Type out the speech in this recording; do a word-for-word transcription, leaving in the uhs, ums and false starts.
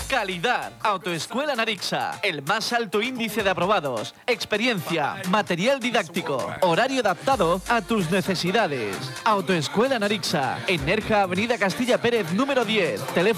Calidad. Autoescuela Narixa. El más alto índice de aprobados. Experiencia. Material didáctico. Horario adaptado a tus necesidades. Autoescuela Narixa. En Nerja, Avenida Castilla Pérez, número diez. Teléfono